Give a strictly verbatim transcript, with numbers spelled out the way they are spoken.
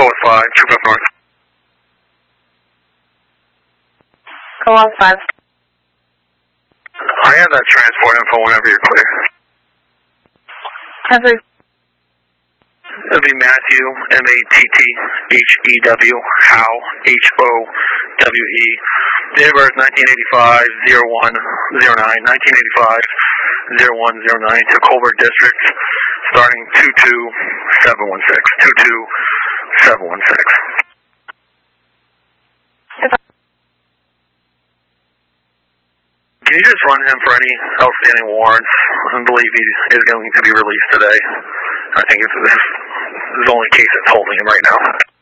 Code five, troop up north. Go on five. I have that transport info whenever you're clear. ten three. It'll be Matthew, M A T T H E W, How, H O W E. Date of birth nineteen eighty-five, oh one oh nine, nineteen eighty-five, oh one oh nine to Colbert District, starting two two seven one six, two two seven one six. Can you just run him for any outstanding warrants? I believe he is going to be released today. I think it's, it's the only case that's holding him right now.